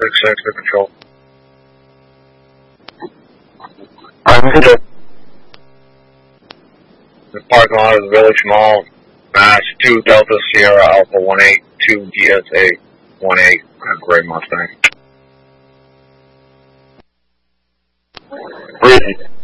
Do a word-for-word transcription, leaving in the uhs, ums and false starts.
six six to control. I'm good. The parking lot of the Village Mall, Mass two Delta Sierra Alpha one eight two D S A one eight, Gray Mustang. Breezy.